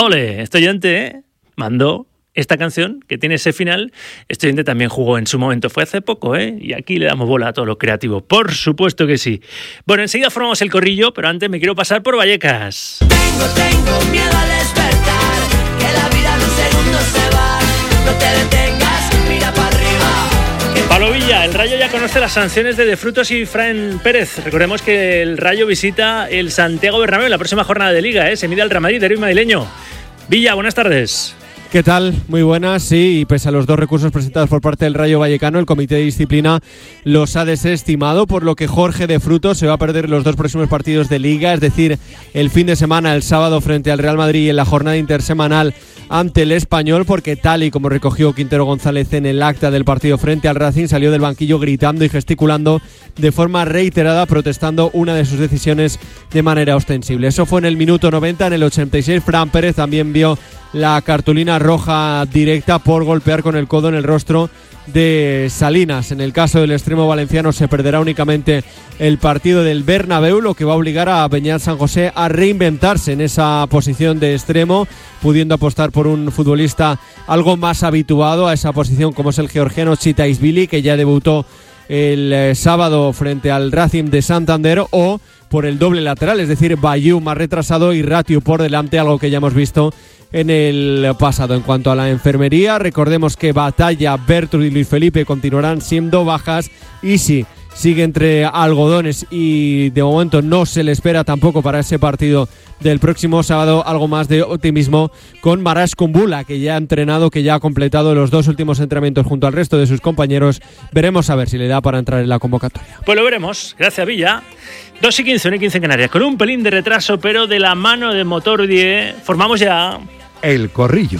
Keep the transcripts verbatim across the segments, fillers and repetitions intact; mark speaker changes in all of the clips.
Speaker 1: Ole, este oyente ¿eh? mandó esta canción que tiene ese final. Este oyente también jugó en su momento, fue hace poco, ¿eh? Y aquí le damos bola a todo lo creativo, por supuesto que sí. Bueno, enseguida formamos el corrillo, pero antes me quiero pasar por Vallecas.
Speaker 2: Tengo, tengo miedo al despertar, que la vida en un segundo se va. No te detengas, mira para arriba.
Speaker 1: Pablo Villa, el Rayo ya conoce las sanciones de De Frutos y Fran Pérez. Recordemos que el Rayo visita el Santiago Bernabéu en la próxima jornada de Liga, ¿eh? Se mide al Real Madrid, derbi madrileño. Villa, buenas tardes.
Speaker 3: ¿Qué tal? Muy buenas, sí, y pese a los dos recursos presentados por parte del Rayo Vallecano, el Comité de Disciplina los ha desestimado, por lo que Jorge De Frutos se va a perder los dos próximos partidos de Liga, es decir, el fin de semana, el sábado frente al Real Madrid y en la jornada intersemanal ante el Español, porque tal y como recogió Quintero González en el acta del partido frente al Racing, salió del banquillo gritando y gesticulando de forma reiterada, protestando una de sus decisiones de manera ostensible. Eso fue en el minuto noventa. En el ochenta y seis, Fran Pérez también vio la cartulina roja directa por golpear con el codo en el rostro de Salinas. En el caso del extremo valenciano se perderá únicamente el partido del Bernabéu, lo que va a obligar a Beñat San José a reinventarse en esa posición de extremo, pudiendo apostar por un futbolista algo más habituado a esa posición, como es el georgiano Chitaisvili, que ya debutó el eh, sábado frente al Racing de Santander, o por el doble lateral, es decir, Bayou más retrasado y Ratiu por delante, algo que ya hemos visto en el pasado. En cuanto a la enfermería, recordemos que Batalla, Bertrud y Luis Felipe continuarán siendo bajas. Isi sigue entre algodones y de momento no se le espera tampoco para ese partido del próximo sábado algo más de optimismo con Marash Kumbula, que ya ha entrenado, que ya ha completado los dos últimos entrenamientos junto al resto de sus compañeros. Veremos a ver si le da para entrar en la convocatoria.
Speaker 1: Pues lo veremos, gracias Villa. dos y quince, una y quince en Canarias, con un pelín de retraso, pero de la mano de Motor diez formamos ya
Speaker 4: el corrillo.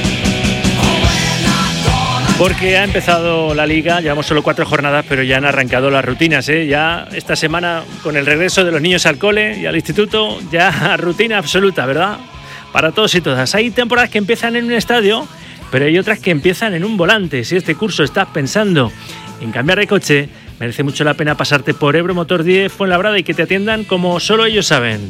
Speaker 1: Porque ha empezado la Liga, llevamos solo cuatro jornadas, pero ya han arrancado las rutinas, ¿eh? Ya esta semana, con el regreso de los niños al cole y al instituto, ya rutina absoluta, ¿verdad? Para todos y todas. Hay temporadas que empiezan en un estadio, pero hay otras que empiezan en un volante. Si este curso estás pensando en cambiar de coche, merece mucho la pena pasarte por Ebro Motor diez Fuenlabrada y que te atiendan como solo ellos saben.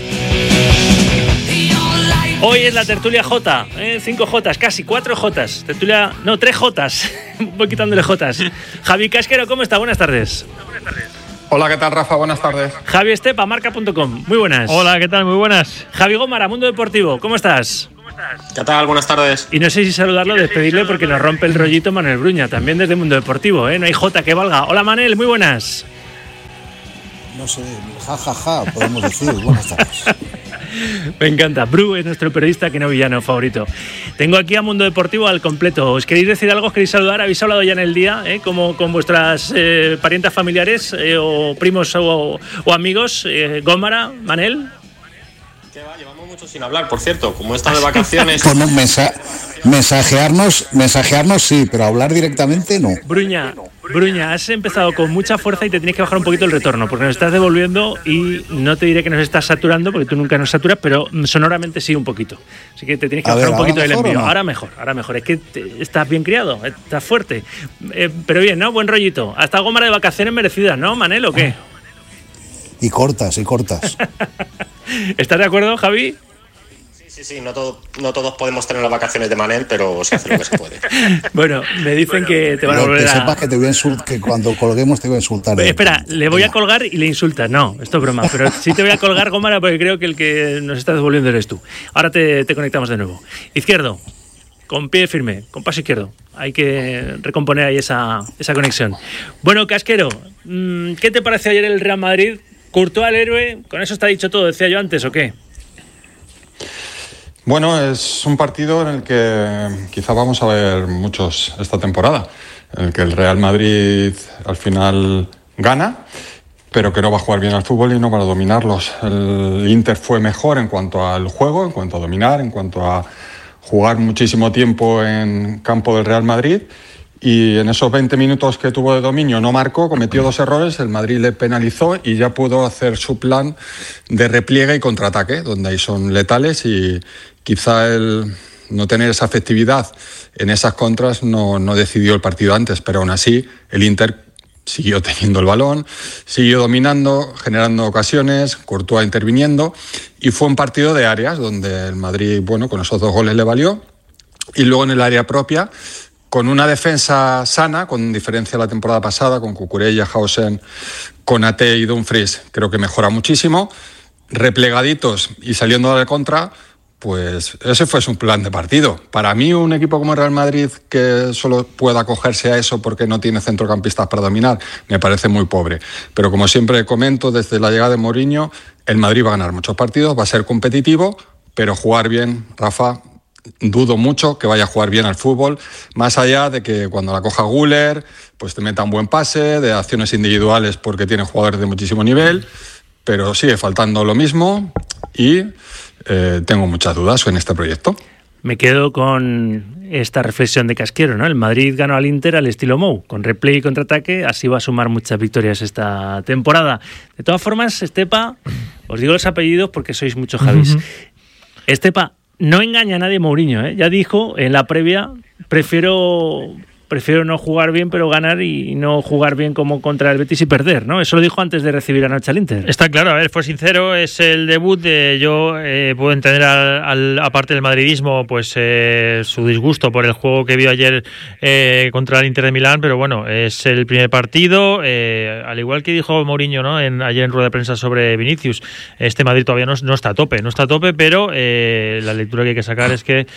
Speaker 1: Hoy es la tertulia J, ¿eh? cinco Jotas, casi cuatro Jotas. Tertulia, no, tres Jotas. Voy quitándole Jotas. Javi Casquero, ¿cómo está? Buenas tardes. Buenas tardes.
Speaker 5: Hola, ¿qué tal, Rafa? Buenas tardes.
Speaker 1: Javi Estepa, marca punto com. Muy buenas.
Speaker 6: Hola, ¿qué tal? Muy buenas.
Speaker 1: Javi Gómara, Mundo Deportivo, ¿cómo estás? ¿Cómo estás?
Speaker 5: ¿Qué tal? Buenas tardes.
Speaker 1: Y no sé si saludarlo o despedirle porque nos rompe el rollito Manuel Bruña, también desde Mundo Deportivo, ¿eh? No hay J que valga. Hola, Manel, muy buenas.
Speaker 7: No sé, jajaja, ja, ja, podemos decir. Buenas tardes.
Speaker 1: Me encanta. Bru es nuestro periodista que no villano favorito. Tengo aquí a Mundo Deportivo al completo. ¿Os queréis decir algo? ¿Os queréis saludar? ¿Habéis hablado ya en el día? ¿eh? Como con vuestras eh, parientas familiares eh, o primos o, o amigos. Eh, Gómara, Manel.
Speaker 5: ¿Qué va? Llevamos mucho sin hablar, por cierto. Como he estado de vacaciones.
Speaker 7: Con un mensa- mensajearnos, mensajearnos sí, pero hablar directamente no.
Speaker 1: Bruña. Bruña, has empezado con mucha fuerza y te tienes que bajar un poquito el retorno porque nos estás devolviendo y no te diré que nos estás saturando porque tú nunca nos saturas, pero sonoramente sí un poquito. Así que te tienes que a bajar ver, un poquito del envío. No? Ahora mejor, ahora mejor. Es que te, estás bien criado, estás fuerte. Eh, pero bien, ¿no? Buen rollito. Hasta Gómara de vacaciones merecidas, ¿no, Manel, o qué?
Speaker 7: Y cortas, y cortas.
Speaker 1: ¿Estás de acuerdo, Javi?
Speaker 5: Sí, sí, no, todo, no todos podemos tener las vacaciones de Manel, pero se hace lo que se puede.
Speaker 1: Bueno, me dicen bueno, que te van a volver
Speaker 7: que
Speaker 1: a...
Speaker 7: sepas que, te voy a insult- que cuando colguemos te voy a insultar.
Speaker 1: Espera, le voy a colgar y le insultas. No, esto es broma, pero sí te voy a colgar, Gómara, porque creo que el que nos está devolviendo eres tú. Ahora te, te conectamos de nuevo. Izquierdo, con pie firme, con paso izquierdo. Hay que recomponer ahí esa, esa conexión. Bueno, Casquero, ¿qué te pareció ayer el Real Madrid? ¿Courtois al héroe? ¿Con eso está dicho todo, decía yo antes, o qué?
Speaker 8: Bueno, es un partido en el que quizá vamos a ver muchos esta temporada, en el que el Real Madrid al final gana, pero que no va a jugar bien al fútbol y no va a dominarlos. El Inter fue mejor en cuanto al juego, en cuanto a dominar, en cuanto a jugar muchísimo tiempo en campo del Real Madrid, y en esos veinte minutos que tuvo de dominio no marcó, cometió dos errores, el Madrid le penalizó y ya pudo hacer su plan de repliegue y contraataque, donde ahí son letales, y quizá el no tener esa efectividad en esas contras no, no decidió el partido antes, pero aún así el Inter siguió teniendo el balón, siguió dominando, generando ocasiones, Courtois interviniendo, y fue un partido de áreas donde el Madrid, bueno, con esos dos goles le valió, y luego en el área propia, con una defensa sana, con diferencia a la temporada pasada, con Cucurella, Hausen, Konaté y Dumfries, creo que mejora muchísimo, replegaditos y saliendo de contra, pues ese fue su plan de partido. Para mí, un equipo como el Real Madrid que solo pueda acogerse a eso porque no tiene centrocampistas para dominar, me parece muy pobre. Pero como siempre comento, desde la llegada de Mourinho, el Madrid va a ganar muchos partidos, va a ser competitivo, pero jugar bien, Rafa, dudo mucho que vaya a jugar bien al fútbol, más allá de que cuando la coja Güler, pues te meta un buen pase, de acciones individuales porque tiene jugadores de muchísimo nivel, pero sigue faltando lo mismo y eh, tengo muchas dudas en este proyecto.
Speaker 1: Me quedo con esta reflexión de Casquero, ¿no? El Madrid ganó al Inter al estilo Mou, con replay y contraataque, así va a sumar muchas victorias esta temporada. De todas formas, Estepa, os digo los apellidos porque sois muchos Javis. Uh-huh. Estepa, no engaña a nadie Mourinho, ¿eh? Ya dijo en la previa, prefiero... Prefiero no jugar bien, pero ganar, y no jugar bien como contra el Betis y perder, ¿no? Eso lo dijo antes de recibir anoche al Inter.
Speaker 4: Está claro, a ver, fue sincero, es el debut de, yo eh, puedo entender al, al, aparte del madridismo, pues eh, su disgusto por el juego que vio ayer eh, contra el Inter de Milán, pero bueno, es el primer partido, eh, al igual que dijo Mourinho, ¿no? En, ayer en rueda de prensa sobre Vinicius, este Madrid todavía no, no está a tope, no está a tope, pero eh, la lectura que hay que sacar es que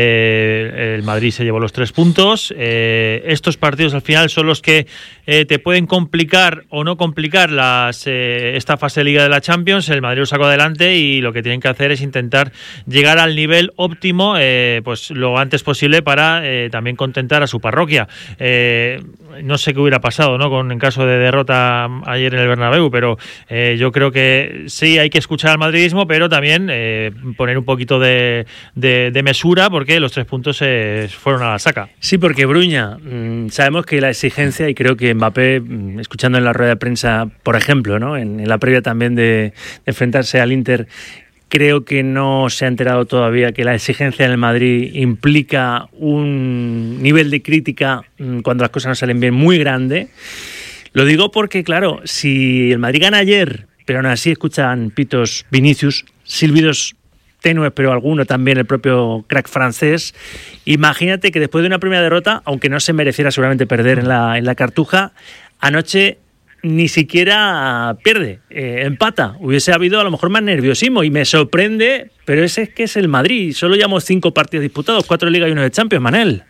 Speaker 4: eh, el Madrid se llevó los tres puntos, eh, estos partidos al final son los que eh, te pueden complicar o no complicar las, eh, esta fase de Liga de la Champions. El Madrid lo sacó adelante y lo que tienen que hacer es intentar llegar al nivel óptimo eh, pues lo antes posible para eh, también contentar a su parroquia. Eh, no sé qué hubiera pasado, ¿no? Con en caso de derrota ayer en el Bernabéu, pero eh, yo creo que sí hay que escuchar al madridismo, pero también eh, poner un poquito de, de, de mesura, porque los tres puntos eh, fueron a la saca.
Speaker 1: Sí, porque Bruña, mmm, sabemos que la exigencia, y creo que Mbappé, mmm, escuchando en la rueda de prensa, por ejemplo, ¿no? en, en la previa también de, de enfrentarse al Inter, creo que no se ha enterado todavía que la exigencia en el Madrid implica un nivel de crítica mmm, cuando las cosas no salen bien muy grande. Lo digo porque, claro, si el Madrid gana ayer, pero aún así escuchan pitos Vinicius, silbidos tenues, pero alguno también el propio crack francés, imagínate que después de una primera derrota, aunque no se mereciera seguramente perder en la, en la Cartuja, anoche ni siquiera pierde, eh, empata. Hubiese habido a lo mejor más nerviosismo, y me sorprende, pero ese es que es el Madrid. Solo llevamos cinco partidos disputados, cuatro de Liga y uno de Champions, Manel.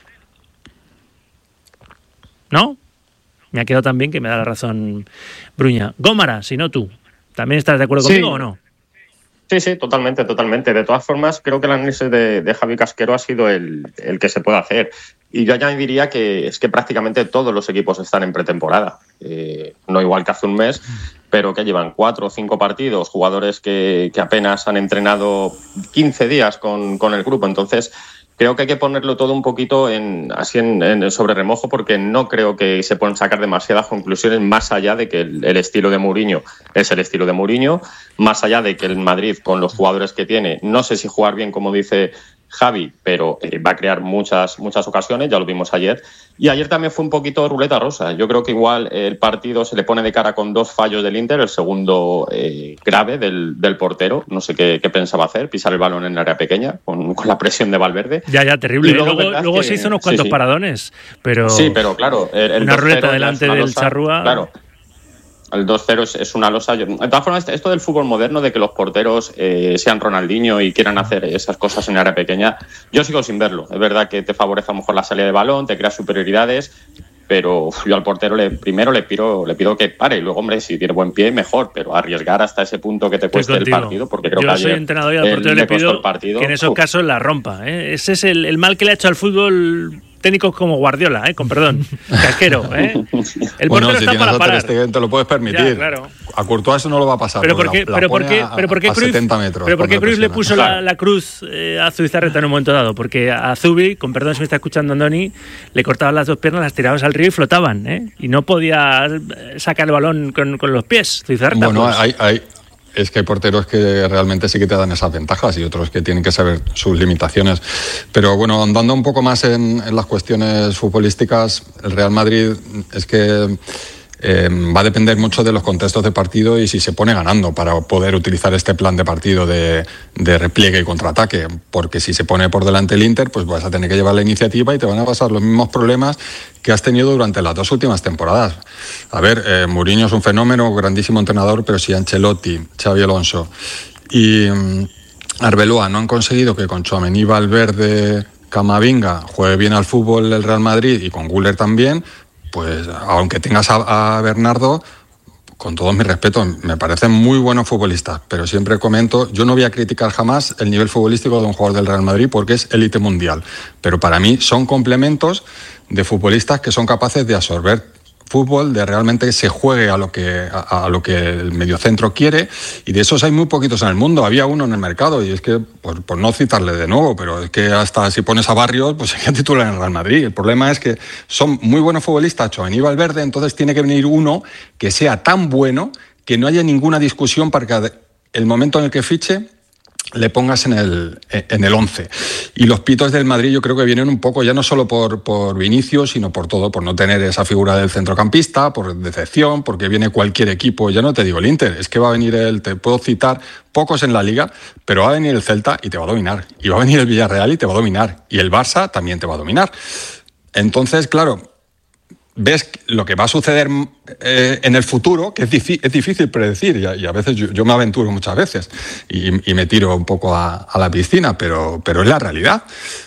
Speaker 1: ¿No? Me ha quedado también que me da la razón Bruña. Gómara, si no tú, ¿también estás de acuerdo sí. conmigo o no?
Speaker 5: Sí, sí, totalmente, totalmente. De todas formas, creo que el análisis de, de Javi Casquero ha sido el, el que se puede hacer. Y yo añadiría que es que prácticamente todos los equipos están en pretemporada. Eh, no igual que hace un mes, pero que llevan cuatro o cinco partidos, jugadores que, que apenas han entrenado quince días con, con el grupo. Entonces, creo que hay que ponerlo todo un poquito en, así en, en sobre remojo, porque no creo que se puedan sacar demasiadas conclusiones más allá de que el, el estilo de Mourinho es el estilo de Mourinho, más allá de que el Madrid, con los jugadores que tiene, no sé si jugar bien, como dice Javi, pero eh, va a crear muchas, muchas ocasiones, ya lo vimos ayer. Y ayer también fue un poquito ruleta rusa. Yo creo que igual el partido se le pone de cara con dos fallos del Inter, el segundo eh, grave del, del portero, no sé qué, qué pensaba hacer, pisar el balón en el área pequeña con, con la presión de Valverde.
Speaker 1: Ya, ya, terrible. Y luego luego, luego que, se hizo unos cuantos sí, sí. paradones, pero...
Speaker 5: Sí, pero claro... El, el
Speaker 1: una ruleta delante del losa, Charrúa...
Speaker 5: Claro. El dos cero es, es una losa. De todas formas, esto del fútbol moderno, de que los porteros eh, sean Ronaldinho y quieran hacer esas cosas en área pequeña, yo sigo sin verlo. Es verdad que te favorece a lo mejor la salida de balón, te crea superioridades, pero uf, yo al portero le, primero le pido, le pido que pare, y luego, hombre, si tiene buen pie, mejor, pero arriesgar hasta ese punto que te cueste el partido, porque creo
Speaker 1: yo
Speaker 5: que ayer
Speaker 1: soy entrenador y al portero le pido partido, que en esos uf. casos la rompa. ¿eh? Ese es el, el mal que le ha hecho al fútbol... técnicos como Guardiola, eh, con perdón, Casquero, ¿eh? El
Speaker 8: bueno,
Speaker 1: portero
Speaker 8: si
Speaker 1: está para parar.
Speaker 8: Este, te lo puedes permitir.
Speaker 1: Ya, claro.
Speaker 8: A Courtois eso no lo va a pasar.
Speaker 1: Pero por qué,
Speaker 8: la,
Speaker 1: pero
Speaker 8: la
Speaker 1: por qué,
Speaker 8: a,
Speaker 1: pero por qué Cruyff,
Speaker 8: metros,
Speaker 1: pero por qué Cruyff le puso
Speaker 8: claro.
Speaker 1: la, la cruz eh, a Zubizarreta en un momento dado, porque a Zubi, con perdón si me está escuchando Andoni, le cortaban las dos piernas, las tirabas al río y flotaban, ¿eh? Y no podía sacar el balón con, con los pies. Zubizarreta,
Speaker 8: bueno,
Speaker 1: pues.
Speaker 8: hay, hay es que hay porteros que realmente sí que te dan esas ventajas y otros que tienen que saber sus limitaciones. Pero bueno, andando un poco más en, en las cuestiones futbolísticas, el Real Madrid es que eh, va a depender mucho de los contextos de partido y si se pone ganando para poder utilizar este plan de partido de, de repliegue y contraataque. Porque si se pone por delante el Inter, pues vas a tener que llevar la iniciativa y te van a pasar los mismos problemas que has tenido durante las dos últimas temporadas. A ver, eh, Mourinho es un fenómeno, grandísimo entrenador, pero si Ancelotti, Xabi Alonso y um, Arbeloa no han conseguido que con Tchouaméni, Valverde, Camavinga juegue bien al fútbol el Real Madrid y con Güler también, pues aunque tengas a, a Bernardo, con todos mis respetos, me parecen muy buenos futbolistas, pero siempre comento, yo no voy a criticar jamás el nivel futbolístico de un jugador del Real Madrid porque es élite mundial, pero para mí son complementos de futbolistas que son capaces de absorber fútbol, de realmente que se juegue a lo que a, a lo que el mediocentro quiere, y de esos hay muy poquitos en el mundo. Había uno en el mercado y es que, por, por no citarle de nuevo, pero es que hasta si pones a Barrios, pues sería titular en el Real Madrid. El problema es que son muy buenos futbolistas, Tchouaméni y Valverde, entonces tiene que venir uno que sea tan bueno que no haya ninguna discusión para que el momento en el que fiche le pongas en el en el once. Y los pitos del Madrid yo creo que vienen un poco, ya no solo por, por Vinicius, sino por todo, por no tener esa figura del centrocampista, por decepción, porque viene cualquier equipo, ya no te digo el Inter, es que va a venir el, te puedo citar pocos en la Liga, pero va a venir el Celta y te va a dominar, y va a venir el Villarreal y te va a dominar, y el Barça también te va a dominar. Entonces, claro, ves lo que va a suceder eh, en el futuro, que es, difi- es difícil predecir, y a, y a veces yo, yo me aventuro muchas veces y, y me tiro un poco a, a la piscina, pero, pero es la realidad.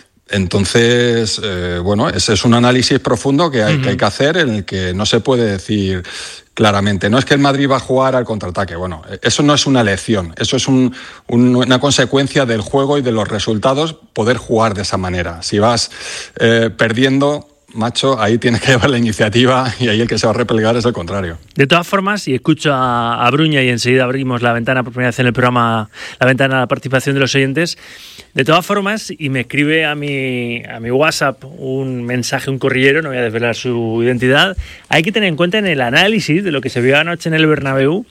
Speaker 8: Entonces, eh, bueno, ese es un análisis profundo que hay, uh-huh. que hay que hacer, en el que no se puede decir claramente, no es que el Madrid va a jugar al contraataque. Bueno, eso no es una elección, eso es un, un, una consecuencia del juego y de los resultados, poder jugar de esa manera. Si vas eh, perdiendo, macho, ahí tienes que llevar la iniciativa y ahí el que se va a replegar es el contrario.
Speaker 1: De todas formas, y escucho a, a Bruña y enseguida abrimos la ventana por primera vez en el programa, la ventana a la participación de los oyentes, de todas formas, y me escribe a mi, a mi WhatsApp un mensaje, un corrillero, no voy a desvelar su identidad, hay que tener en cuenta en el análisis de lo que se vio anoche en el Bernabéu,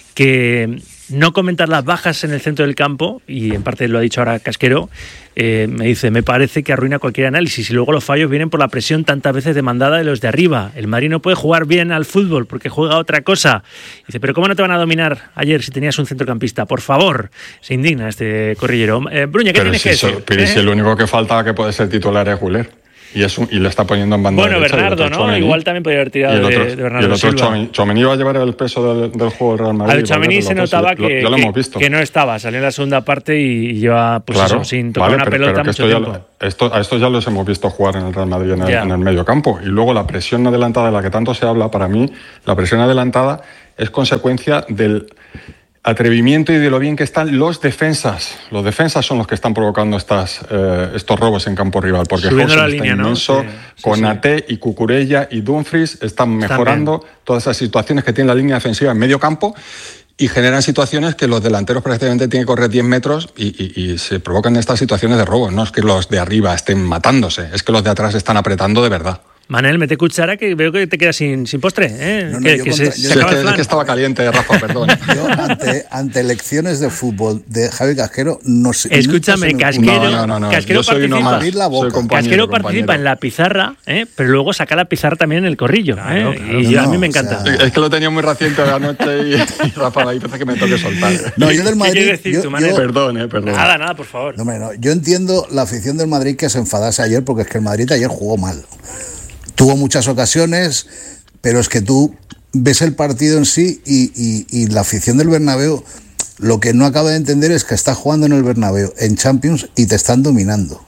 Speaker 1: que no comentar las bajas en el centro del campo, y en parte lo ha dicho ahora Casquero, eh, me dice, me parece que arruina cualquier análisis, y luego los fallos vienen por la presión tantas veces demandada de los de arriba. El Madrid no puede jugar bien al fútbol porque juega otra cosa. Dice, pero ¿cómo no te van a dominar ayer si tenías un centrocampista? Por favor, se indigna este corrillero. Eh, Bruña, ¿qué pero tienes si que decir?
Speaker 8: So, pero ¿eh? Si el único que falta que puede ser titular es Güler. Y, es un, y le está poniendo en banda
Speaker 1: bueno,
Speaker 8: derecha.
Speaker 1: Bueno, Bernardo, ¿no?
Speaker 8: Tchouaméni.
Speaker 1: Igual también podría haber tirado
Speaker 8: otro,
Speaker 1: de, de Bernardo
Speaker 8: Y el otro
Speaker 1: Silva.
Speaker 8: Tchouaméni va a llevar el peso del, del juego del Real Madrid.
Speaker 1: Al Tchouaméni se notaba que,
Speaker 8: ya lo hemos visto.
Speaker 1: que no estaba, salió en la segunda parte y lleva pues
Speaker 8: claro,
Speaker 1: eso, sin tocar
Speaker 8: vale,
Speaker 1: una
Speaker 8: pero,
Speaker 1: pelota
Speaker 8: pero
Speaker 1: mucho
Speaker 8: esto
Speaker 1: tiempo.
Speaker 8: Ya, esto, a estos ya los hemos visto jugar en el Real Madrid en el, en el medio campo. Y luego la presión adelantada de la que tanto se habla, para mí, la presión adelantada es consecuencia del atrevimiento y de lo bien que están los defensas. Los defensas son los que están provocando estas, eh, estos robos en campo rival, porque
Speaker 1: Subiendo
Speaker 8: Hausen
Speaker 1: la
Speaker 8: está
Speaker 1: línea,
Speaker 8: inmenso,
Speaker 1: ¿no? Sí, sí,
Speaker 8: Konaté sí. y Cucurella y Dumfries están mejorando También. todas esas situaciones que tiene la línea defensiva en medio campo y generan situaciones que los delanteros prácticamente tienen que correr diez metros y, y, y se provocan estas situaciones de robo. No es que los de arriba estén matándose, es que los de atrás están apretando de verdad.
Speaker 1: Manel, mete cuchara que veo que te quedas sin, sin postre. ¿eh?
Speaker 7: No, no,
Speaker 1: que,
Speaker 7: yo
Speaker 1: que
Speaker 7: contra,
Speaker 1: se,
Speaker 7: yo
Speaker 1: se acaba
Speaker 8: es,
Speaker 1: el
Speaker 8: que, es que estaba caliente, Rafa, perdón.
Speaker 7: Yo ante, ante elecciones de fútbol de Javi Casquero no sé.
Speaker 1: Escúchame, Casquero,
Speaker 8: no, no, no,
Speaker 1: Casquero participa,
Speaker 7: la boca.
Speaker 1: Casquero participa en la pizarra, ¿eh? pero luego saca la pizarra también en el corrillo. Claro, ¿eh? claro, y no, yo, a mí me encanta.
Speaker 7: O sea,
Speaker 8: es que lo tenía muy reciente de anoche y, y Rafa, ahí parece que me toque soltar.
Speaker 7: No, yo del Madrid.
Speaker 1: ¿Qué quieres decir
Speaker 7: yo,
Speaker 1: tú, Manel?
Speaker 7: Yo,
Speaker 8: perdón, eh, perdón.
Speaker 1: Nada, nada, por favor.
Speaker 7: No, no, yo entiendo la afición del Madrid que se enfadase ayer porque es que el Madrid ayer jugó mal. Tuvo muchas ocasiones, pero es que tú ves el partido en sí y, y, y la afición del Bernabéu lo que no acaba de entender es que está jugando en el Bernabéu, en Champions, y te están dominando.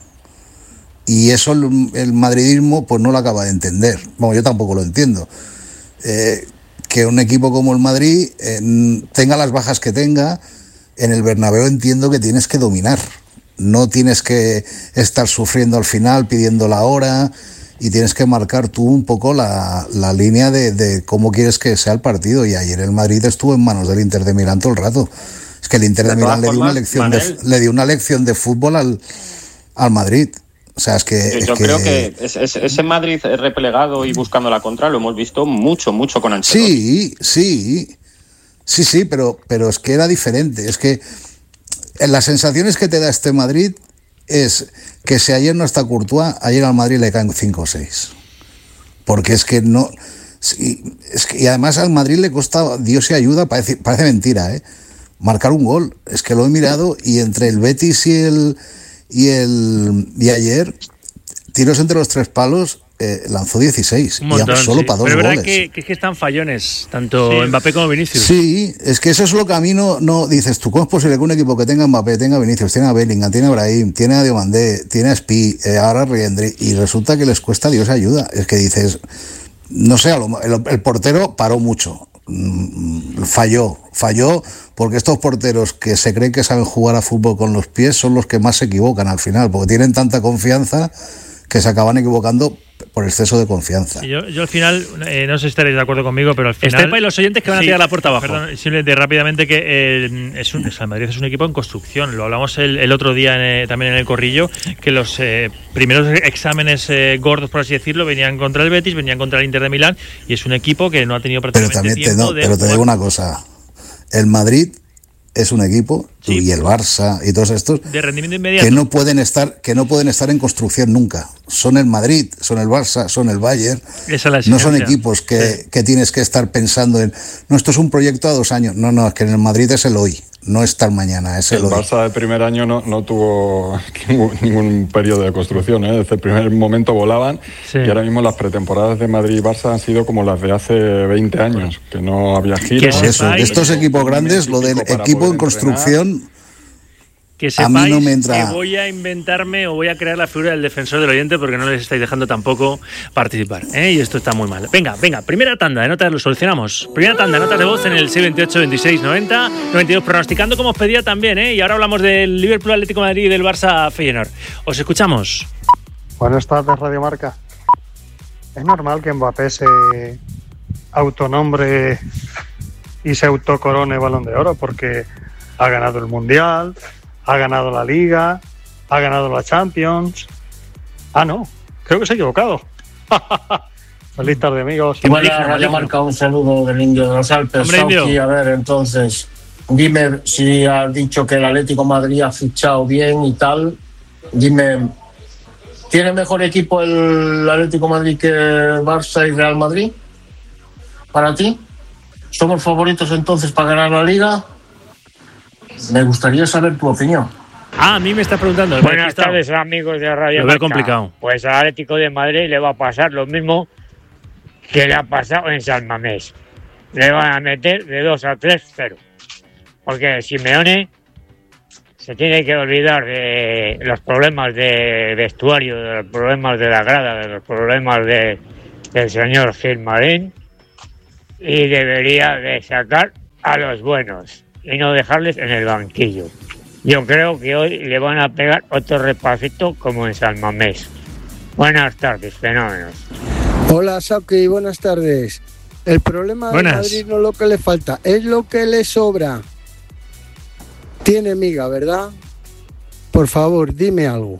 Speaker 7: Y eso el, el madridismo pues no lo acaba de entender. Bueno, yo tampoco lo entiendo. Eh, que un equipo como el Madrid eh, tenga las bajas que tenga, en el Bernabéu entiendo que tienes que dominar. No tienes que estar sufriendo al final, pidiendo la hora... Y tienes que marcar tú un poco la, la línea de, de cómo quieres que sea el partido. Y ayer el Madrid estuvo en manos del Inter de Milán todo el rato. Es que el Inter de, de Milán le dio, una lección de, le dio una lección de fútbol al, al Madrid. O sea, es que...
Speaker 5: Yo,
Speaker 7: es
Speaker 5: yo
Speaker 7: que...
Speaker 5: creo que ese, ese Madrid replegado y buscando la contra lo hemos visto mucho, mucho con Ancelotti.
Speaker 7: Sí, sí. Sí, sí, pero, pero es que era diferente. Es que las sensaciones que te da este Madrid es que si ayer no está Courtois, ayer al Madrid le caen cinco o seis. Porque es que no... Sí, es que, y además al Madrid le cuesta, Dios y ayuda, parece, parece mentira, ¿eh? Marcar un gol. Es que lo he mirado y entre el Betis y el y el y ayer, tiros entre los tres palos, eh, lanzó dieciséis.
Speaker 1: Un montón,
Speaker 7: y solo
Speaker 1: sí.
Speaker 7: para dos
Speaker 1: Pero es
Speaker 7: goles.
Speaker 1: verdad que, que, que están fallones, tanto
Speaker 4: Sí.
Speaker 1: Mbappé como Vinicius.
Speaker 7: Sí, es que eso es lo que a mí no, no dices tú. ¿Cómo es posible que un equipo que tenga Mbappé, tenga Vinicius, tiene a Bellingham, tiene a Brahim, tiene a Diomandé, tiene a Spi, eh, ahora a Riendri, y resulta que les cuesta Dios ayuda? Es que dices, no sé, el, el portero paró mucho, mm, falló, falló, porque estos porteros que se creen que saben jugar a fútbol con los pies son los que más se equivocan al final, porque tienen tanta confianza que se acaban equivocando por exceso de confianza.
Speaker 4: Sí, yo, yo al final, eh, no sé si estaréis de acuerdo conmigo, pero al final...
Speaker 1: Estepa y los oyentes que van a
Speaker 4: Sí,
Speaker 1: tirar la puerta abajo.
Speaker 4: Perdón, simplemente rápidamente que eh, es un, el Madrid es un equipo en construcción. Lo hablamos el, el otro día en, eh, también en el Corrillo, que los eh, primeros exámenes eh, gordos, por así decirlo, venían contra el Betis, venían contra el Inter de Milán, y es un equipo que no ha tenido
Speaker 7: Pero
Speaker 4: prácticamente
Speaker 7: también te,
Speaker 4: tiempo
Speaker 7: no,
Speaker 4: de
Speaker 7: pero te
Speaker 4: jugar.
Speaker 7: digo una cosa, el Madrid es un equipo,
Speaker 4: Sí.
Speaker 7: y el Barça y todos estos,
Speaker 4: de rendimiento inmediato.
Speaker 7: que no pueden estar que no pueden estar en construcción nunca. Son el Madrid, son el Barça, son el Bayern.
Speaker 1: Esa es la
Speaker 7: No son
Speaker 1: exigencia.
Speaker 7: equipos que,
Speaker 1: Sí.
Speaker 7: que tienes que estar pensando en, no, esto es un proyecto a dos años. No, no, es que en el Madrid es el hoy, no está el mañana, es el,
Speaker 8: El
Speaker 7: hoy.
Speaker 8: Barça del primer año no, no tuvo ningún, ningún periodo de construcción, ¿eh? Desde el primer momento volaban,
Speaker 1: Sí.
Speaker 8: y ahora mismo las pretemporadas de Madrid y Barça han sido como las de hace veinte años, que no había giros.
Speaker 1: Que
Speaker 7: Eso, de
Speaker 1: sepáis-
Speaker 7: estos equipos grandes, lo del
Speaker 8: Para
Speaker 7: equipo
Speaker 8: poder
Speaker 7: en construcción,
Speaker 1: Que
Speaker 7: A mí
Speaker 1: sepáis
Speaker 7: no me entra-
Speaker 1: que voy a inventarme o voy a crear la figura del defensor del oyente porque no les estáis dejando tampoco participar, ¿eh? Y esto está muy mal. Venga, venga, primera tanda de notas, lo solucionamos. Primera tanda de notas de voz en el seis veintiocho, veintiséis, noventa, noventa y dos, pronosticando como os pedía también, ¿eh? Y ahora hablamos del Liverpool Atlético de Madrid y del Barça Feyenoord. Os escuchamos.
Speaker 6: Buenas tardes, Radio Marca. Es normal que Mbappé se autonombre y se autocorone Balón de Oro porque ha ganado el Mundial, ha ganado la Liga, ha ganado la Champions. Ah, no, creo que se ha equivocado. Feliz tarde, amigos.
Speaker 1: Qué
Speaker 9: Buenas,
Speaker 1: maligno,
Speaker 9: Radio
Speaker 1: maligno.
Speaker 9: Marca, un saludo del Indio de los Alpes.
Speaker 1: Hombre,
Speaker 9: Sauki,
Speaker 1: Indio.
Speaker 9: a ver, entonces, dime si has dicho que el Atlético de Madrid ha fichado bien y tal. Dime, ¿tiene mejor equipo el Atlético de Madrid que Barça y Real Madrid? ¿Para ti? ¿Somos favoritos entonces para ganar la Liga? Me gustaría saber tu opinión.
Speaker 1: Ah, a mí me está preguntando. el
Speaker 10: Buenas
Speaker 1: despistado.
Speaker 10: tardes, amigos de Radio
Speaker 1: Lo veo
Speaker 10: Marca.
Speaker 1: complicado.
Speaker 10: Pues al Atlético de Madrid le va a pasar lo mismo que le ha pasado en San Mamés. Le van a meter de dos a tres cero. Porque Simeone se tiene que olvidar de los problemas de vestuario, de los problemas de la grada, de los problemas de, del señor Gilmarín, y debería de sacar a los buenos y no dejarles en el banquillo. Yo creo que hoy le van a pegar otro repasito como en San Mamés. Buenas tardes, fenómenos.
Speaker 11: Hola, Sauki, buenas tardes. El problema de
Speaker 1: Buenas.
Speaker 11: Madrid no es lo que le falta, es lo que le sobra. Tiene miga, ¿verdad? Por favor, dime algo.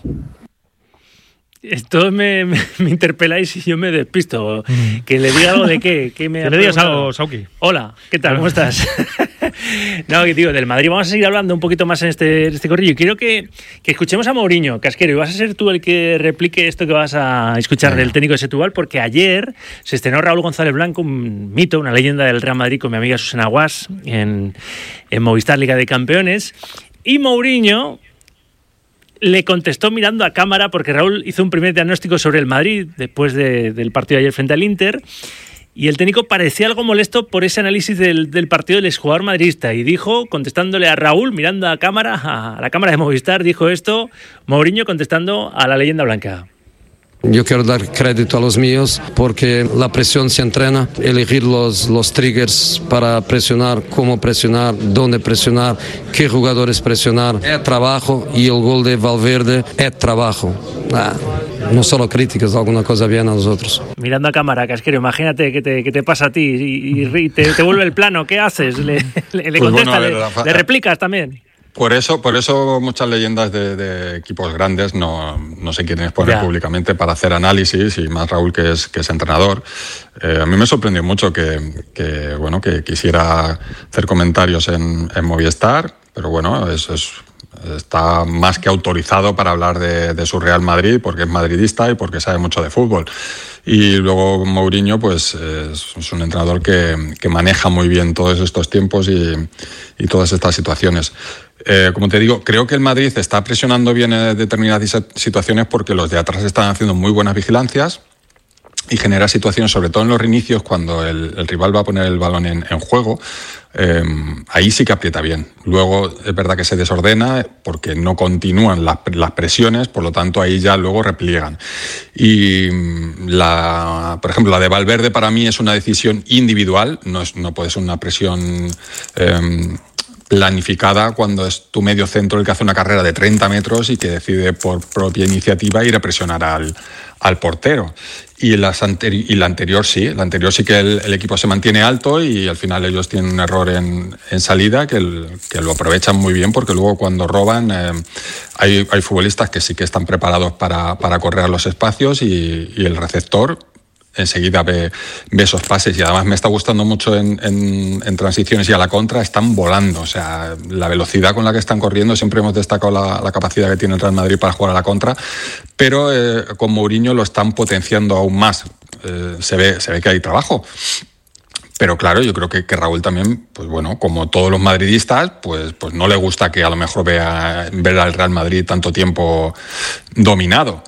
Speaker 1: Esto me, me, me interpeláis y yo me despisto. Que le diga algo de qué. ¿Qué me
Speaker 4: Que
Speaker 1: ha
Speaker 4: le digas
Speaker 1: preguntado?
Speaker 4: algo, Sauki.
Speaker 1: Hola, ¿qué tal? ¿Cómo estás? No, que digo, del Madrid vamos a seguir hablando un poquito más en este, en este corrillo. Quiero que, que escuchemos a Mourinho, Casquero, y vas a ser tú el que replique esto que vas a escuchar del técnico de Setúbal, porque ayer se estrenó Raúl González Blanco, un mito, una leyenda del Real Madrid con mi amiga Susana Guas en, en Movistar Liga de Campeones, y Mourinho le contestó mirando a cámara porque Raúl hizo un primer diagnóstico sobre el Madrid después de, del partido de ayer frente al Inter, y el técnico parecía algo molesto por ese análisis del, del partido del exjugador madridista, y dijo, contestándole a Raúl, mirando a cámara, a la cámara de Movistar, dijo esto, Mourinho contestando a la leyenda blanca.
Speaker 12: Yo quiero dar crédito a los míos porque la presión se entrena, elegir los, los triggers para presionar, cómo presionar, dónde presionar, qué jugadores presionar, es trabajo, y el gol de Valverde es trabajo. Ah, no solo críticas, alguna cosa bien a nosotros.
Speaker 1: Mirando a cámara, Casquero, imagínate que te, que te pasa a ti y, y te, te vuelve el plano, ¿qué haces? ¿Le, le, le
Speaker 8: Pues
Speaker 1: contestas,
Speaker 8: bueno, a ver,
Speaker 1: le,
Speaker 8: Rafa,
Speaker 1: le replicas también?
Speaker 8: Por eso, por eso muchas leyendas de, de equipos grandes no, no se quieren exponer ya. públicamente para hacer análisis, y más Raúl, que es, que es entrenador. Eh, a mí me sorprendió mucho que, que, bueno, que quisiera hacer comentarios en, en Movistar, pero bueno, es, es, está más que autorizado para hablar de, de su Real Madrid, porque es madridista y porque sabe mucho de fútbol. Y luego Mourinho, pues es, es un entrenador que, que maneja muy bien todos estos tiempos y, y todas estas situaciones. Eh, como te digo, creo que el Madrid está presionando bien en determinadas situaciones porque los de atrás están haciendo muy buenas vigilancias y genera situaciones, sobre todo en los reinicios, cuando el, el rival va a poner el balón en, en juego, eh, ahí sí que aprieta bien. Luego es verdad que se desordena porque no continúan las, las presiones, por lo tanto ahí ya luego repliegan. Y la, por ejemplo, la de Valverde para mí es una decisión individual, no, es, no puede ser una presión eh, planificada cuando es tu medio centro el que hace una carrera de treinta metros y que decide por propia iniciativa ir a presionar al, al portero. Y, las anteri- y la anterior sí, la anterior sí que el, el equipo se mantiene alto y al final ellos tienen un error en, en salida que, el, que lo aprovechan muy bien, porque luego cuando roban eh, hay, hay futbolistas que sí que están preparados para, para correr a los espacios y, y el receptor enseguida ve, ve esos pases. Y además me está gustando mucho en, en, en transiciones y a la contra, están volando. O sea, la velocidad con la que están corriendo, siempre hemos destacado la, la capacidad que tiene el Real Madrid para jugar a la contra, pero eh, con Mourinho lo están potenciando aún más. Eh, se ve, se ve que hay trabajo. Pero claro, yo creo que, que Raúl también, pues bueno, como todos los madridistas, pues, pues no le gusta que a lo mejor vea ver al Real Madrid tanto tiempo dominado.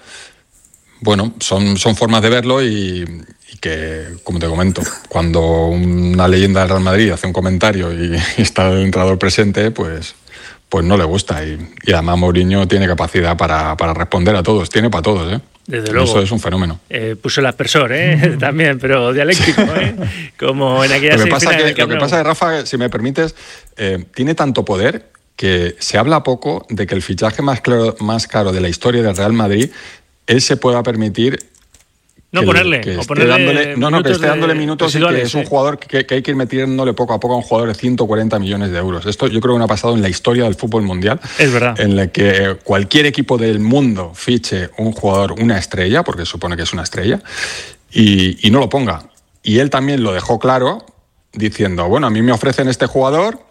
Speaker 8: Bueno, son, son formas de verlo y, y que, como te comento, cuando una leyenda del Real Madrid hace un comentario y, y está el entrenador presente, pues, pues no le gusta. Y, y además Mourinho tiene capacidad para, para responder a todos, tiene para todos, ¿eh?
Speaker 1: Desde luego.
Speaker 8: Eso es un fenómeno.
Speaker 1: Eh, puso el aspersor, ¿eh? También, pero dialéctico, ¿eh? Como en aquella
Speaker 8: lo que pasa
Speaker 1: semifinal
Speaker 8: que, Lo que pasa es, Rafa, si me permites, eh, tiene tanto poder que se habla poco de que el fichaje más, claro, más caro de la historia del Real Madrid, él se pueda permitir
Speaker 1: no
Speaker 8: que,
Speaker 1: ponerle,
Speaker 8: que
Speaker 1: o ponerle
Speaker 8: dándole, no, no, que esté dándole minutos y que es un
Speaker 1: ¿eh?
Speaker 8: jugador que, que hay que ir metiéndole poco a poco a un jugador de ciento cuarenta millones de euros. Esto yo creo que no ha pasado en la historia del fútbol mundial.
Speaker 1: Es verdad.
Speaker 8: En la que cualquier equipo del mundo fiche un jugador, una estrella, porque supone que es una estrella, y, y no lo ponga. Y él también lo dejó claro diciendo, bueno, a mí me ofrecen este jugador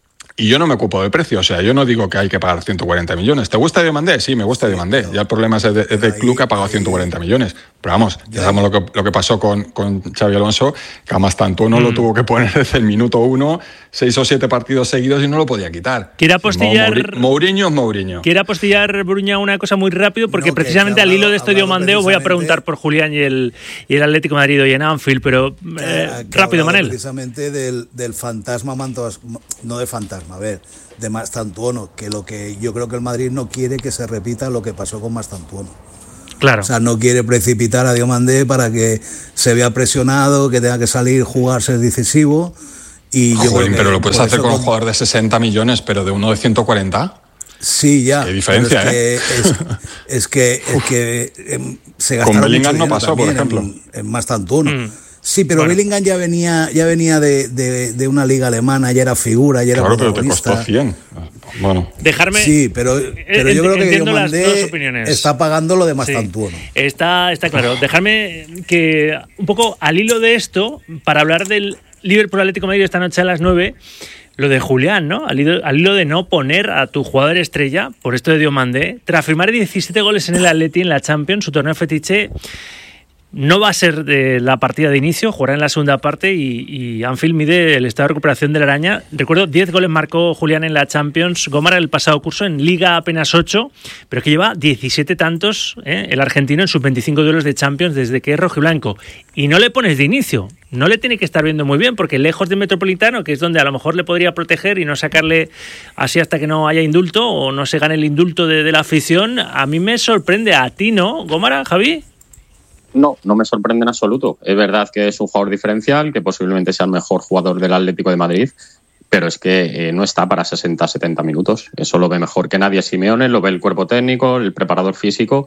Speaker 8: y yo no me ocupo del precio. O sea, yo no digo que hay que pagar ciento cuarenta millones. ¿Te gusta Diomandé? Sí, me gusta Diomandé. Ya el problema es, de, es del club que ha pagado ciento cuarenta millones. Pero vamos, ya sabemos lo que, lo que pasó con, con Xabi Alonso, que además tanto no mm. lo tuvo que poner desde el minuto uno, seis o siete partidos seguidos y no lo podía quitar.
Speaker 1: Quiere apostillar...
Speaker 8: Mourinho es Mourinho.
Speaker 1: Quiere apostillar, Bruña, una cosa muy rápido, porque no, precisamente al hilo de esto Diomandé os voy a preguntar por Julián y el, y el Atlético de Madrid hoy en Anfield, pero eh, rápido, Manel.
Speaker 7: Precisamente del, del fantasma Mantos, no de fantasma, a ver, de Mastantuono, que lo que yo creo que el Madrid no quiere que se repita lo que pasó con Mastantuono.
Speaker 1: Claro.
Speaker 7: O sea, no quiere precipitar a Diomandé para que se vea presionado, que tenga que salir, jugar, ser decisivo. Y yo
Speaker 8: Joder,
Speaker 7: creo que
Speaker 8: pero lo puedes hacer con un
Speaker 7: con...
Speaker 8: jugador de sesenta millones, pero de uno de ciento cuarenta.
Speaker 7: Sí, ya.
Speaker 8: Qué diferencia,
Speaker 7: es
Speaker 8: ¿eh?
Speaker 7: Que, es, es que, es que eh, se gastaron
Speaker 8: con Bellingham no pasó, por ejemplo.
Speaker 7: En, en Mastantuono.
Speaker 1: Mm.
Speaker 7: Sí, pero bueno. Bellingham ya venía, ya venía de, de, de una liga alemana, ya era figura, ya era
Speaker 8: claro,
Speaker 7: protagonista.
Speaker 8: Pero te costó cien. Bueno.
Speaker 1: Dejarme.
Speaker 7: Sí, pero, pero yo creo que Diomandé está pagando lo de Mastantuono.
Speaker 1: Sí. Está, está claro. Dejarme que un poco al hilo de esto, para hablar del Liverpool Atlético de Madrid esta noche a las nueve, lo de Julián, ¿no? Al hilo, al hilo de no poner a tu jugador estrella, por esto de Diomandé, tras firmar diecisiete goles en el Atleti en la Champions, su torneo fetiche. No va a ser de la partida de inicio, jugará en la segunda parte y, y Anfield mide el estado de recuperación de la araña. Recuerdo, diez goles marcó Julián en la Champions, Gómara el pasado curso, en Liga apenas ocho, pero es que lleva diecisiete tantos, ¿eh? El argentino en sus veinticinco duelos de Champions desde que es rojiblanco. Y no le pones de inicio, no le tiene que estar viendo muy bien, porque lejos del Metropolitano, que es donde a lo mejor le podría proteger y no sacarle así hasta que no haya indulto o no se gane el indulto de, de la afición, a mí me sorprende. ¿A ti no, Gómara, Javi?
Speaker 5: No, no me sorprende en absoluto. Es verdad que es un jugador diferencial, que posiblemente sea el mejor jugador del Atlético de Madrid, pero es que eh, no está para sesenta setenta minutos. Eso lo ve mejor que nadie Simeone, lo ve el cuerpo técnico, el preparador físico,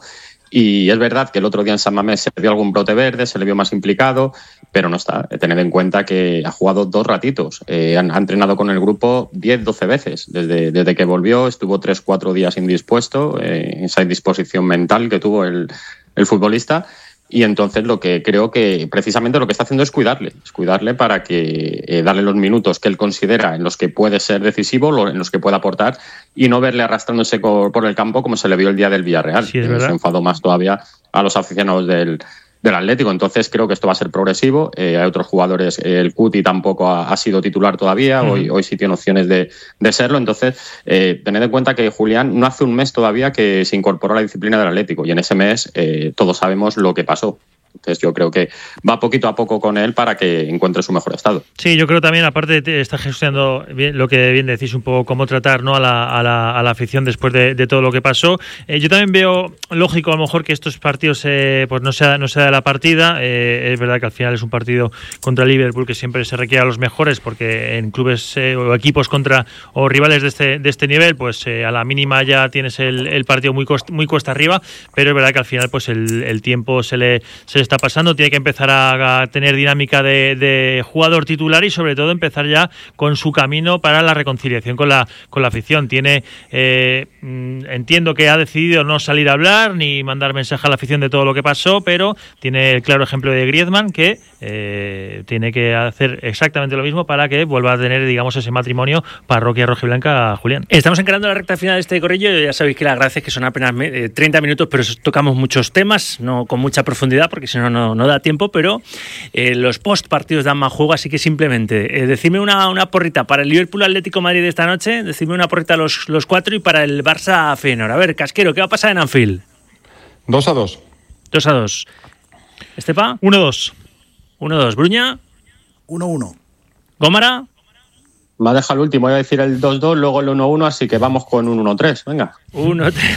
Speaker 5: Y es verdad que el otro día en San Mamés se vio algún brote verde, se le vio más implicado, pero no está. Tened en cuenta que ha jugado dos ratitos. Eh, han, ha entrenado con el grupo diez, doce veces. Desde, desde que volvió estuvo tres, cuatro días indispuesto, eh, esa indisposición mental que tuvo el, el futbolista. Y entonces lo que creo que precisamente lo que está haciendo es cuidarle, es cuidarle para que eh, darle los minutos que él considera en los que puede ser decisivo, lo, en los que puede aportar, y no verle arrastrándose por, por el campo como se le vio el día del Villarreal.
Speaker 4: Sí, es
Speaker 5: que
Speaker 4: verdad.
Speaker 5: se enfadó más todavía a los aficionados del, del Atlético. Entonces creo que esto va a ser progresivo. Eh, hay otros jugadores, eh, el Cuti tampoco ha, ha sido titular todavía, uh-huh. hoy, hoy sí tiene opciones de, de serlo. Entonces eh, tened en cuenta que Julián no hace un mes todavía que se incorporó a la disciplina del Atlético, y en ese mes eh, todos sabemos lo que pasó. Entonces yo creo que va poquito a poco con él para que encuentre su mejor estado.
Speaker 4: Sí, yo creo también, aparte de estar gestionando bien, lo que bien decís, un poco cómo tratar, ¿no?, a la, a la, a la afición después de, de todo lo que pasó. Eh, yo también veo lógico a lo mejor que estos partidos eh, pues no sea no sea de la partida. Eh, es verdad que al final es un partido contra Liverpool que siempre se requiere a los mejores, porque en clubes eh, o equipos contra o rivales de este de este nivel, pues eh, a la mínima ya tienes el, el partido muy costa, muy cuesta arriba, pero es verdad que al final pues el, el tiempo se le, se le está pasando, tiene que empezar a, a tener dinámica de, de jugador titular y sobre todo empezar ya con su camino para la reconciliación con la con la afición. Tiene eh, entiendo que ha decidido no salir a hablar ni mandar mensaje a la afición de todo lo que pasó, pero tiene el claro ejemplo de Griezmann, que eh, tiene que hacer exactamente lo mismo para que vuelva a tener, digamos, ese matrimonio parroquia rojiblanca, Julián.
Speaker 1: Estamos encarando la recta final de este corrillo. Ya sabéis que la gracia es que son apenas treinta minutos, pero tocamos muchos temas, no con mucha profundidad, porque si no, no, no da tiempo, pero eh, los post partidos dan más juego, así que simplemente eh, decidme una, una porrita para el Liverpool Atlético Madrid de esta noche, decidme una porrita los, los cuatro, y para el Barça Feyenoord. A ver, Casquero, ¿qué va a pasar en Anfield?
Speaker 8: dos a dos.
Speaker 1: dos a dos. Estepa.
Speaker 4: uno dos.
Speaker 1: uno dos. Bruña.
Speaker 7: uno uno.
Speaker 1: Gómara.
Speaker 5: Me ha dejado el último, voy a decir el dos dos, luego el uno uno, así que vamos con un uno tres. Venga.
Speaker 1: uno tres.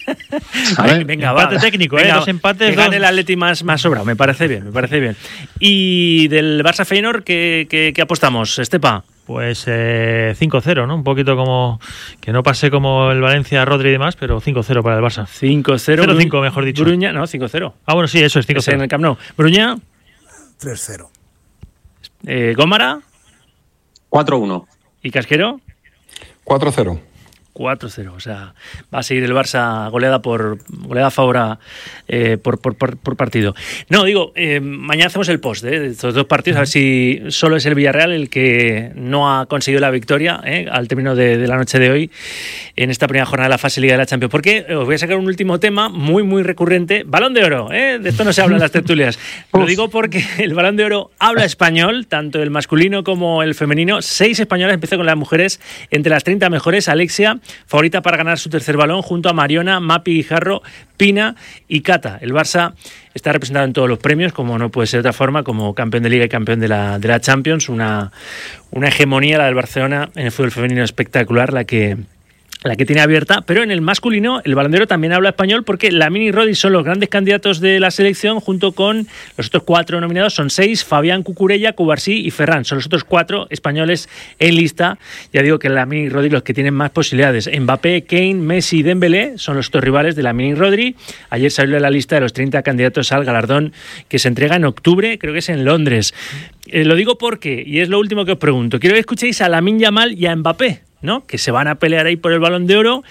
Speaker 5: Venga,
Speaker 1: venga,
Speaker 4: empate
Speaker 1: va.
Speaker 4: técnico, ¿eh?
Speaker 1: Venga,
Speaker 4: Dos empates.
Speaker 1: Que
Speaker 4: dos.
Speaker 1: gane el Atleti más, más sobrado. Me parece bien, me parece bien. Y del Barça Feyenoord, ¿qué, qué, qué apostamos, Estepa?
Speaker 4: Pues eh, cinco cero, ¿no? Un poquito como que no pase como el Valencia, Rodri y demás, pero cinco cero para el Barça.
Speaker 1: cinco cero.
Speaker 4: cero cinco, mejor dicho.
Speaker 1: Bruña, no, cinco cero.
Speaker 4: Ah, bueno, sí, eso es cinco cero.
Speaker 1: Es en el Camp Nou. Bruña.
Speaker 7: tres cero.
Speaker 1: Eh, Gómara.
Speaker 5: cuatro uno.
Speaker 1: ¿Y Casquero?
Speaker 8: cuatro cero.
Speaker 1: cuatro cero, o sea, va a seguir el Barça goleada por goleada a favor a, eh, por, por, por, por partido. No, digo, eh, mañana hacemos el post eh, de estos dos partidos, a ver si solo es el Villarreal el que no ha conseguido la victoria eh, al término de, de la noche de hoy en esta primera jornada de la fase Liga de la Champions. Porque os voy a sacar un último tema muy, muy recurrente. Balón de Oro, ¿eh? De esto no se habla en las tertulias. Lo digo porque el Balón de Oro habla español, tanto el masculino como el femenino. Seis españolas, empiezo con las mujeres, entre las treinta mejores. Alexia, favorita para ganar su tercer balón, junto a Mariona, Mapi, Guijarro, Pina y Cata. El Barça está representado en todos los premios, como no puede ser de otra forma, como campeón de Liga y campeón de la, de la Champions. Una, una hegemonía, la del Barcelona, en el fútbol femenino espectacular, la que... la que tiene abierta, pero en el masculino el Balón de Oro también habla español, porque Lamine y Rodri son los grandes candidatos de la selección, junto con los otros cuatro nominados, son seis: Fabián, Cucurella, Cubarsí y Ferran. Son los otros cuatro españoles en lista. Ya digo que Lamine y Rodri los que tienen más posibilidades. Mbappé, Kane, Messi y Dembélé son los otros rivales de Lamine y Rodri. Ayer salió la lista de los treinta candidatos al galardón que se entrega en octubre, creo que es en Londres. Eh, lo digo porque, y es lo último que os pregunto, quiero que escuchéis a Lamine Yamal y a Mbappé, ¿no?, que se van a pelear ahí por el Balón de Oro.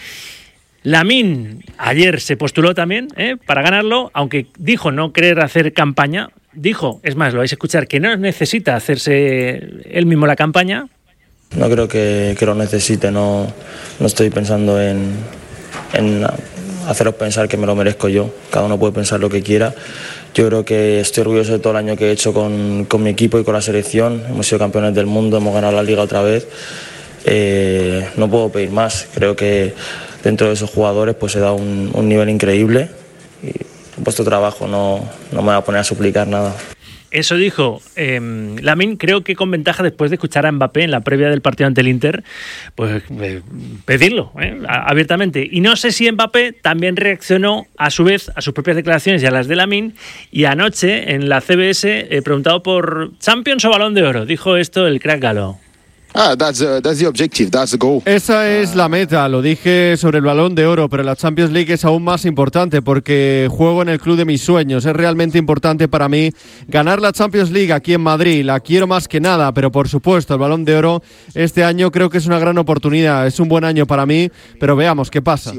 Speaker 1: Lamine ayer se postuló también ¿eh? para ganarlo, aunque dijo no querer hacer campaña. Dijo, es más, lo vais a escuchar, que no necesita hacerse él mismo la campaña.
Speaker 13: No creo que, que lo necesite, no, no estoy pensando en, en haceros pensar que me lo merezco yo. Cada uno puede pensar lo que quiera. Yo creo que estoy orgulloso de todo el año que he hecho con, con mi equipo y con la selección. Hemos sido campeones del mundo, hemos ganado la Liga otra vez. Eh, no puedo pedir más. Creo que dentro de esos jugadores pues he dado un, un nivel increíble y he puesto trabajo, no, no me voy a poner a suplicar nada.
Speaker 1: Eso dijo eh, Lamine, creo que con ventaja, después de escuchar a Mbappé en la previa del partido ante el Inter, pues eh, pedirlo eh, abiertamente. Y no sé si Mbappé también reaccionó a su vez a sus propias declaraciones y a las de Lamine, y anoche en la C B S, eh, preguntado por Champions o Balón de Oro, dijo esto el crack galo.
Speaker 14: Ah, that's, uh, that's the objective, that's the goal.
Speaker 3: Esa es la meta, lo dije sobre el Balón de Oro, pero la Champions League es aún más importante porque juego en el club de mis sueños. Es realmente importante para mí ganar la Champions League aquí en Madrid, la quiero más que nada, pero por supuesto el Balón de Oro este año creo que es una gran oportunidad, es un buen año para mí, pero veamos qué pasa.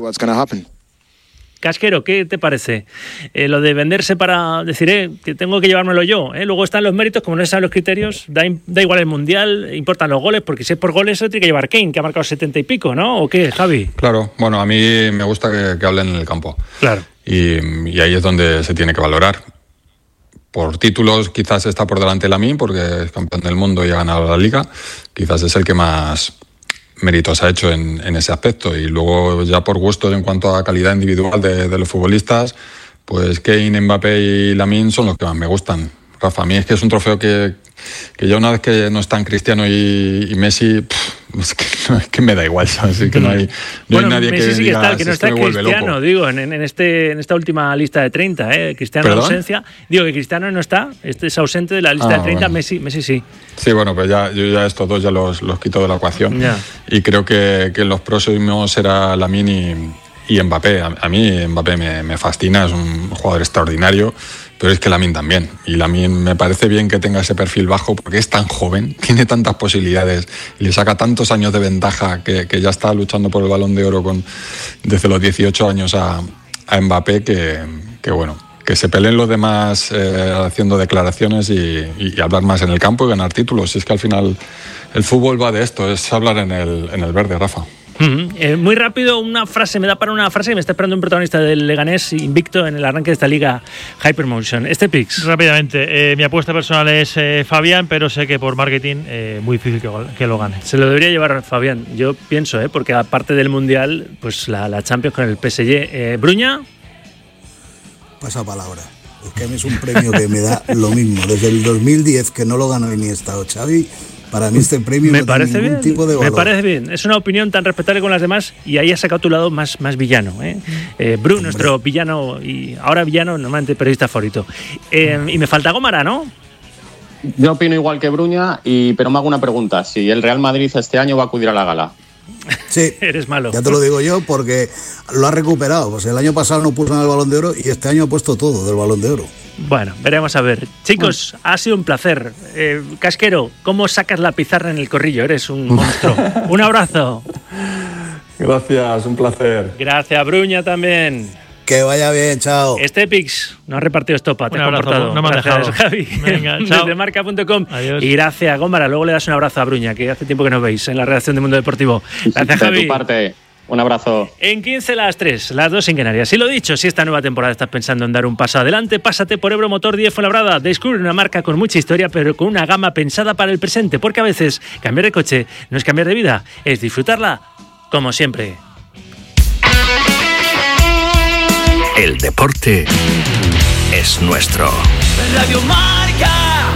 Speaker 1: Casquero, ¿qué te parece? Eh, lo de venderse para decir, eh, que tengo que llevármelo yo. Eh. Luego están los méritos, como no se saben los criterios, da, da igual el Mundial, importan los goles, porque si es por goles, eso tiene que llevar Kane, que ha marcado setenta y pico, ¿no? ¿O qué, Javi?
Speaker 8: Claro, bueno, a mí me gusta que, que hablen en el campo.
Speaker 1: Claro.
Speaker 8: Y, y ahí es donde se tiene que valorar. Por títulos quizás está por delante Lamine, porque es campeón del mundo y ha ganado la Liga. Quizás es el que más méritos ha hecho en, en ese aspecto, y luego ya por gustos en cuanto a calidad individual de, de los futbolistas, pues Kane, Mbappé y Lamine son los que más me gustan. Rafa, a mí es que es un trofeo que, que ya una vez que no están Cristiano y, y Messi, pff, es, que, no, es que me da igual, ¿sabes? Es que no hay, no
Speaker 1: bueno,
Speaker 8: hay nadie
Speaker 1: Messi
Speaker 8: que
Speaker 1: sí
Speaker 8: diga,
Speaker 1: que está, que no está Cristiano,
Speaker 8: loco.
Speaker 1: digo, en, en, este, en esta última lista de treinta, ¿eh? Cristiano en ausencia. Digo que Cristiano no está, este es ausente de la lista
Speaker 8: Ah,
Speaker 1: de treinta,
Speaker 8: bueno.
Speaker 1: Messi, Messi sí.
Speaker 8: Sí, bueno, pues ya, yo ya estos dos ya los, los quito de la ecuación.
Speaker 1: Ya.
Speaker 8: Y creo que, que los próximos será Lamine y, y Mbappé. A, a mí Mbappé me, me fascina, es un jugador extraordinario, pero es que Lamine también. Y Lamine me parece bien que tenga ese perfil bajo porque es tan joven, tiene tantas posibilidades y le saca tantos años de ventaja que, que ya está luchando por el Balón de Oro con, desde los dieciocho años a, a Mbappé, que, que bueno, que se peleen los demás eh, haciendo declaraciones y, y, y hablar más en el campo y ganar títulos. Y es que al final el fútbol va de esto, es hablar en el, en el verde, Rafa.
Speaker 1: Uh-huh. Eh, muy rápido, una frase, me da para una frase que me está esperando un protagonista del Leganés invicto en el arranque de esta liga Hypermotion. Este Pix.
Speaker 4: Rápidamente, eh, mi apuesta personal es eh, Fabián, pero sé que por marketing eh, muy difícil que, que lo gane.
Speaker 1: Se lo debería llevar Fabián, yo pienso, ¿eh? Porque aparte del Mundial, pues la, la Champions con el P S G. Eh, ¿Bruña?
Speaker 7: Pasa palabra. Es que a mí es un premio que me da lo mismo. Desde el dos mil diez que no lo ganó Iniesta o Xavi, para mí este premio
Speaker 1: me
Speaker 7: no
Speaker 1: parece
Speaker 7: tiene ningún
Speaker 1: bien,
Speaker 7: tipo de valor.
Speaker 1: me parece bien. Es una opinión tan respetable con las demás y ahí has sacado tu lado más, más villano. ¿eh? Eh, Bru, Hombre. Nuestro villano y ahora villano, normalmente periodista favorito. Eh, y me falta Gómara, ¿no?
Speaker 5: Yo opino igual que Bruña, y, pero me hago una pregunta. Si el Real Madrid este año va a acudir a la gala.
Speaker 7: Sí,
Speaker 1: eres malo.
Speaker 7: Ya te lo digo yo porque lo ha recuperado. Pues el año pasado no puso nada el Balón de Oro y este año ha puesto todo del Balón de Oro.
Speaker 1: Bueno, veremos a ver. Chicos, ha sido un placer. Eh, Casquero, ¿cómo sacas la pizarra en el corrillo? Eres un monstruo. Un abrazo.
Speaker 8: Gracias, un placer.
Speaker 1: Gracias, Bruña, también.
Speaker 7: Que vaya bien, chao.
Speaker 1: Este Pix no ha repartido estopa, te
Speaker 4: un
Speaker 1: has
Speaker 4: abrazo,
Speaker 1: comportado.
Speaker 4: no me has
Speaker 1: Gracias,
Speaker 4: dejado.
Speaker 1: Javi.
Speaker 4: Venga, chao.
Speaker 1: Desde marca punto com.
Speaker 4: Adiós.
Speaker 1: Y gracias, Gómara. Luego le das un abrazo a Bruña, que hace tiempo que nos veis en la redacción de Mundo Deportivo. Gracias,
Speaker 5: De
Speaker 1: Javi.
Speaker 5: tu parte, un abrazo.
Speaker 1: En quince las tres, las dos en Canarias. Y lo dicho, si esta nueva temporada estás pensando en dar un paso adelante, pásate por Ebro Motor diez Fuenlabrada. Descubre una marca con mucha historia, pero con una gama pensada para el presente, porque a veces cambiar de coche no es cambiar de vida, es disfrutarla como siempre.
Speaker 15: El deporte es nuestro.
Speaker 2: Radio Marca.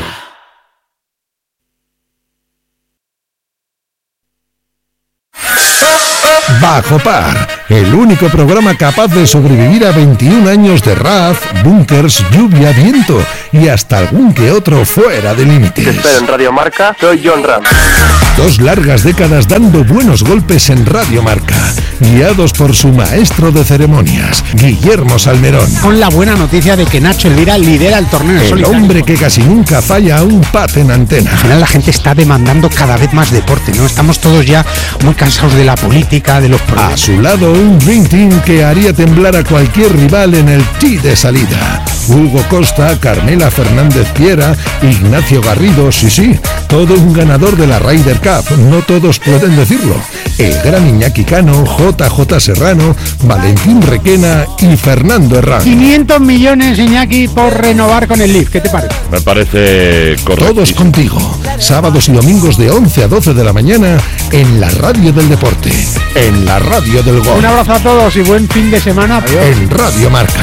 Speaker 16: Bajo Par, el único programa capaz de sobrevivir a veintiún años de raz, búnkers, lluvia, viento y hasta algún que otro fuera de límites.
Speaker 17: Te espero en Radio Marca, soy John Ram.
Speaker 16: Dos largas décadas dando buenos golpes en Radio Marca, guiados por su maestro de ceremonias, Guillermo Salmerón.
Speaker 18: Con la buena noticia de que Nacho Elvira lidera el torneo.
Speaker 16: El
Speaker 18: solitario.
Speaker 16: hombre que casi nunca falla a un pat en antena.
Speaker 18: Al final la gente está demandando cada vez más deporte, ¿no? Estamos todos ya muy cansados de la política, de los problemas.
Speaker 16: A su lado, un Dream Team que haría temblar a cualquier rival en el tee de salida. Hugo Costa, Carmela Fernández Piera, Ignacio Garrido, sí, sí, todo un ganador de la Ryder Cup, no todos pueden decirlo. El gran Iñaki Cano, J J Serrano, Valentín Requena y Fernando Herrán.
Speaker 18: quinientos millones, Iñaki, por renovar con el Leaf, ¿qué te parece?
Speaker 19: Me parece correcto.
Speaker 16: Todos contigo, sábados y domingos de once a doce de la mañana en la radio del deporte, en la radio del gol.
Speaker 18: Un abrazo a todos y buen fin de semana.
Speaker 16: Adiós. En Radio Marca.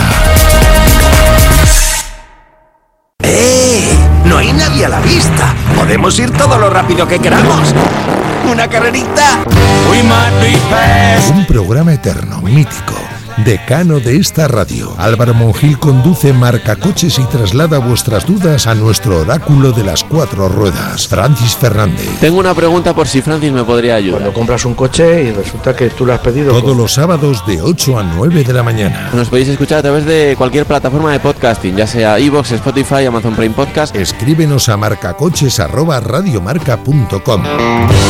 Speaker 15: ¡Eh! No hay nadie a la vista. Podemos ir todo lo rápido que queramos. ¿Una carrerita?
Speaker 16: Un programa eterno, mítico, decano de esta radio. Álvaro Monjil conduce Marcacoches y traslada vuestras dudas a nuestro oráculo de las cuatro ruedas, Francis Fernández.
Speaker 20: Tengo una pregunta por si Francis me podría ayudar.
Speaker 21: Cuando compras un coche y resulta que tú lo has pedido...
Speaker 16: Todos los sábados de ocho a nueve de la mañana.
Speaker 20: Nos podéis escuchar a través de cualquier plataforma de podcasting, ya sea iVoox, Spotify, Amazon Prime Podcast.
Speaker 16: Escríbenos a marcacoches arroba radiomarca punto com.